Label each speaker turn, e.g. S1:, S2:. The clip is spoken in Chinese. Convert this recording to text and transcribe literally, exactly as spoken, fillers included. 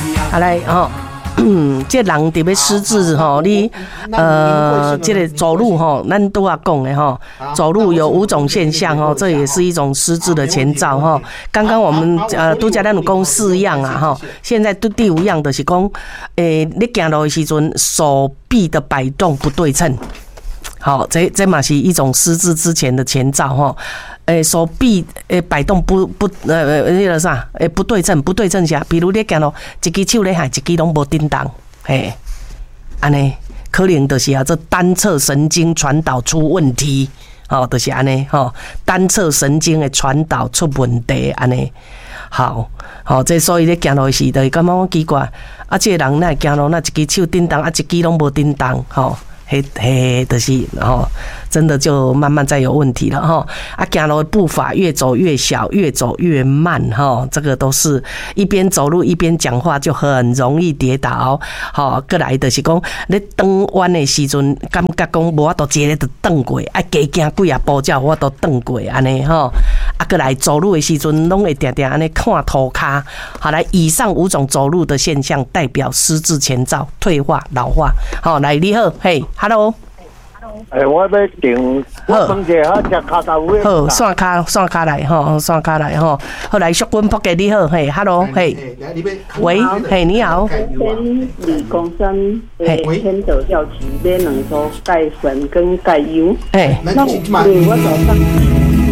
S1: 啊来吼。嗯，这人特别失智吼，你呃，这个走路吼，咱都要讲的吼，走路有五种现象吼，这也是一种失智的前兆吼。刚刚我们呃拄则咱有讲四样啊吼，现在第第五样就是讲，诶，你行路的时阵手臂的摆动不对称，好，这这嘛是一种失智之前的前兆吼。诶，手臂诶摆动不不呃那个啥，诶不对称，不对称下，比如你行路，一只手咧喊，一只拢无叮当，嘿，安尼可能就是啊，这单侧神经传导出问题，哦，就是安尼吼，单侧神经的传导出问题，安尼，好，好，这所以咧行路时，就是感觉奇怪，啊，这个人那行路那一只手叮当，啊，一只拢无叮当，吼。嘿，嘿，就是吼，真的就慢慢再有问题了哈。啊，行路的步伐越走越小，越走越慢哈，这个都是一边走路一边讲话就很容易跌倒。好，过来就是讲，你转弯的时阵，感觉讲无法度一个就转过，啊，加行几啊步才有法度转过安尼吼。啊，过来走路的时阵，拢会定定安尼看涂骹。好，来，以上五种走路的现象代表失智前兆、退化、老化。好，来，你好，嘿。Hello，
S2: 诶，我要订，我问者哈，食骹豆腐。
S1: 好，线卡线卡来吼，线卡来吼。后来淑君仆给你好，嘿 ，Hello， 嘿，喂，嘿，你好。
S3: 先理工生诶，天德药旗买两组钙粉跟钙油。
S1: 哎，
S3: 那我我早上。